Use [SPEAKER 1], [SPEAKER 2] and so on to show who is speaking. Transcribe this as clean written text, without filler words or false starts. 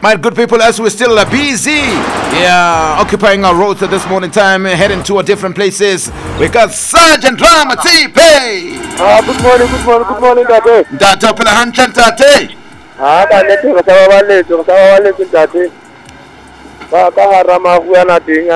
[SPEAKER 1] My good people, as we're still busy, occupying our roads at this morning time, heading to different places. We got Sergeant Drama TP.
[SPEAKER 2] Good morning, Tate.
[SPEAKER 1] Data pela hanchen tate.
[SPEAKER 2] Tate, kasawawale, Tate. Ka harama kuya nating